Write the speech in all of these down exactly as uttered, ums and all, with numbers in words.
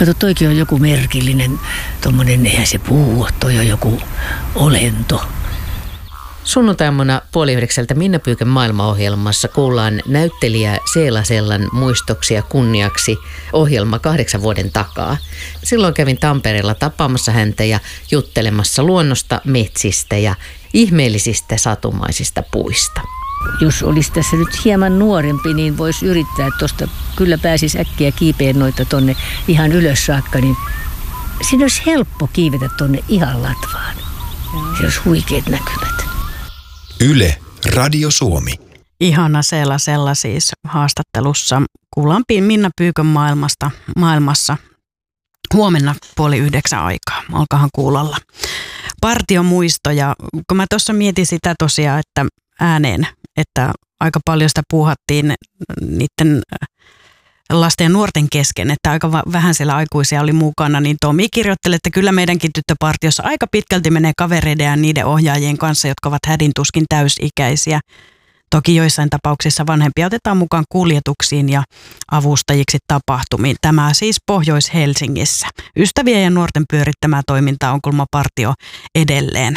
Kato, toikin on joku merkillinen, tommonen, eihän se puu, toi on joku olento. Sunnuntaimuna puoli yhdeksältä Minna Pyykän maailmaohjelmassa kuullaan näyttelijä Seela Sellan muistoksia kunniaksi ohjelma kahdeksan vuoden takaa. Silloin kävin Tampereella tapaamassa häntä ja juttelemassa luonnosta, metsistä ja ihmeellisistä satumaisista puista. Jos olisi tässä nyt hieman nuorempi, niin voisi yrittää tuosta, kyllä pääsisi äkkiä kiipeen noita tonne ihan ylös saakka, niin siinä olisi helppo kiivetä tonne ihan latvaan. Siinä olisi huikeat näkymät. Yle, Radio Suomi. Ihana Seela Sella siis haastattelussa. Kuullaan Minna Pyykön maailmasta, maailmassa huomenna puoli yhdeksän aikaa. Olkahan kuulolla. Partiomuistoja. Kun mä tuossa mietin sitä tosiaan, että ääneen, että aika paljon sitä puuhattiin niiden lasten ja nuorten kesken, että aika vähän siellä aikuisia oli mukana, niin Tomi kirjoitteli, että kyllä meidänkin tyttöpartiossa aika pitkälti menee kavereiden ja niiden ohjaajien kanssa, jotka ovat hädintuskin täysikäisiä. Toki joissain tapauksissa vanhempia otetaan mukaan kuljetuksiin ja avustajiksi tapahtumiin. Tämä siis Pohjois-Helsingissä. Ystävien ja nuorten pyörittämää toimintaa on kulma partio edelleen.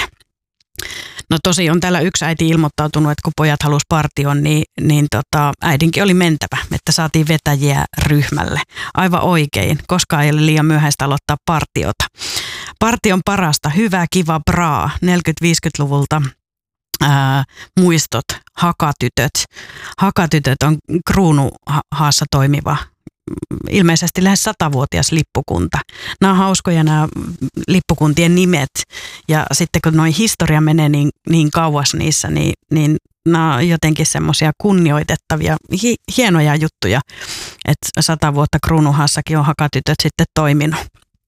No tosi on täällä yksi äiti ilmoittautunut, että kun pojat halusi partion, niin, niin tota, äidinkin oli mentävä, että saatiin vetäjiä ryhmälle. Aivan oikein, koska ei ole liian myöhäistä aloittaa partiota. Partion parasta, hyvä, kiva, braa, neljäkymmentä-viisikymmentäluvulta ää, muistot, hakatytöt. Hakatytöt on Kruunuhaassa toimiva, ilmeisesti lähes satavuotias lippukunta. Nämä on hauskoja nämä lippukuntien nimet ja sitten kun noin historia menee niin, niin kauas niissä, niin, niin nämä on jotenkin semmoisia kunnioitettavia, hi, hienoja juttuja, että sata vuotta Kruunuhaassakin on hakatytöt sitten toiminut.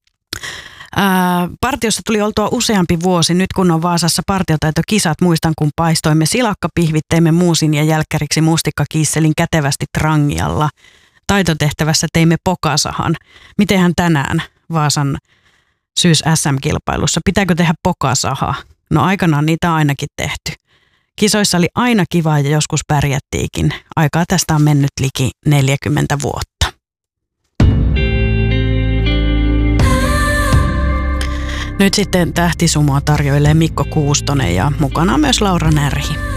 Ää, partiossa tuli oltua useampi vuosi. Nyt kun on Vaasassa partiotaitokisat, muistan kun paistoimme silakkapihvit, teimme muusin ja jälkkäriksi mustikkakiisselin kätevästi trangialla. Taitotehtävässä teimme pokasahan. Mitenhän tänään Vaasan syys S M-kilpailussa? Pitääkö tehdä pokasahaa? No aikanaan niitä on ainakin tehty. Kisoissa oli aina kiva ja joskus pärjättiinkin. Aikaa tästä on mennyt liki neljäkymmentä vuotta. Nyt sitten Tähtisumoa tarjoilee Mikko Kuustonen ja mukana myös Laura Närhi.